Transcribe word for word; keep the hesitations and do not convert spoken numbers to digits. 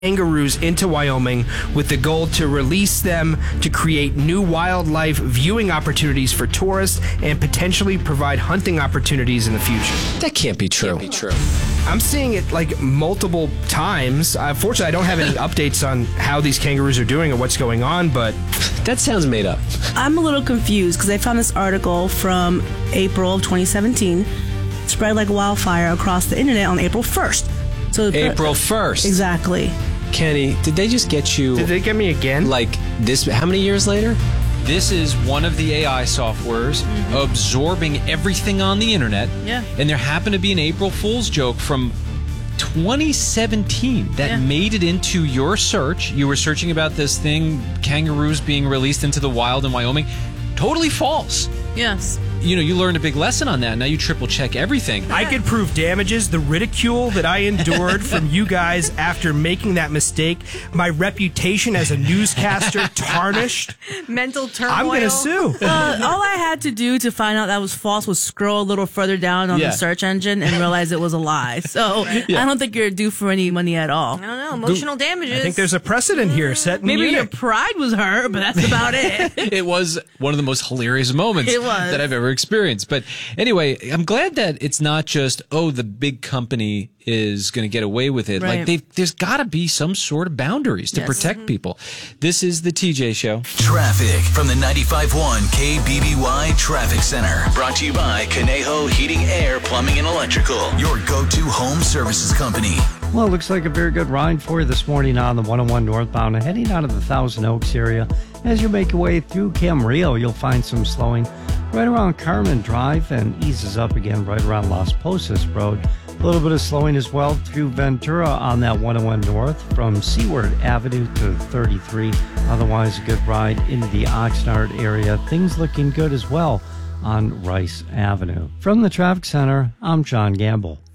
kangaroos into Wyoming with the goal to release them to create new wildlife viewing opportunities for tourists and potentially provide hunting opportunities in the future. That can't be true. Can't be true. I'm seeing it like multiple times. Unfortunately, I don't have any updates on how these kangaroos are doing or what's going on, but that sounds made up. I'm a little confused because I found this article from April of twenty seventeen, spread like wildfire across the internet on April first. So April first. Exactly. Kenny, did they just get you? Did they get me again? Like this? How many years later? This is one of the A I softwares mm-hmm. absorbing everything on the internet. Yeah. And there happened to be an April Fool's joke from twenty seventeen that yeah. made it into your search. You were searching about this thing, kangaroos being released into the wild in Wyoming. Totally false. Yes. You know, you learned a big lesson on that. Now you triple check everything. I could prove damages, the ridicule that I endured from you guys after making that mistake, my reputation as a newscaster tarnished. Mental turmoil. I'm going to sue. Uh, all I had to do to find out that was false was scroll a little further down on yeah. the search engine and realize it was a lie. So yeah. I don't think you're due for any money at all. I don't know. Emotional damages. I think there's a precedent here set in Maybe Munich. your pride was hurt, but that's about it. It was one of the most hilarious moments it was. that I've ever experienced. But anyway, I'm glad that it's not just, oh, the big company is going to get away with it. Right. Like, they've, there's got to be some sort of boundaries to yes. protect mm-hmm. people. This is the T J Show. Traffic from the ninety-five point one K B B Y Traffic Center. Brought to you by Conejo Heating, Air, Plumbing, and Electrical. Your go-to home services company. Well, it looks like a very good ride for you this morning on the one oh one northbound, heading out of the Thousand Oaks area. As you make your way through Camarillo, you'll find some slowing right around Carmen Drive and eases up again right around Las Posas Road. A little bit of slowing as well through Ventura on that one oh one north from Seaward Avenue to thirty-three. Otherwise, a good ride into the Oxnard area. Things looking good as well on Rice Avenue. From the Traffic Center, I'm John Gamble.